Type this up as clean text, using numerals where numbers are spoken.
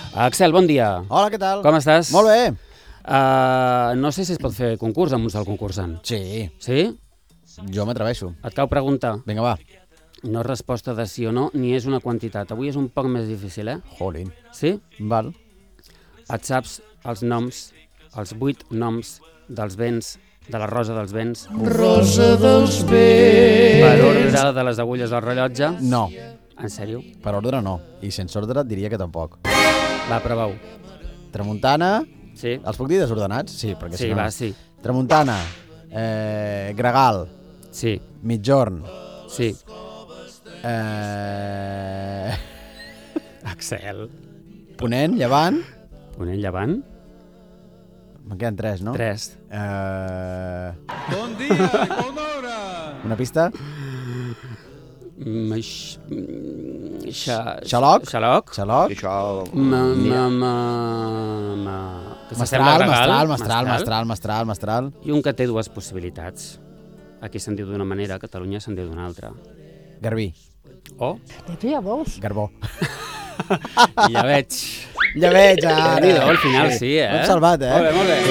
Axel, bon dia. Hola, què tal? Com estàs? Molt bé. No sé si es pot fer concurs amb un sol concursant. Sí, Sí? jo m'atreveixo. Et cau pregunta? Vinga, va. No és resposta de sí o no, ni és una quantitat. Avui és un poc més difícil, Jolín. Sí? Val. Et saps els noms, els 8 noms dels vents, de la rosa dels vents, Rosa dels vents. per ordre de les agulles del rellotge? No, En sèrio? per ordre no. I sense ordre et diria que tampoc. Va, proveu. Tramuntana... Sí? Els puc dir desordenats? Sí, perquè Sí, si no... va, sí. Tramuntana, Gregal, Sí, Migjorn, sí. Axel. Ponent, Llevant... Ponent, llevant? Me'n queden 3, no? 3. Bon dia i bona hora. Una pista? Xaloc? Xaloc? Mestral. I un que té dues possibilitats. Aquí se'n diu d'una manera, a Catalunya se'n diu d'una altra. Garbí. Oh, Garbó. ja veig. Ja veig, ara. Déu-n'hi-do, al final sí, Ho hem salvat, Molt bé, molt bé.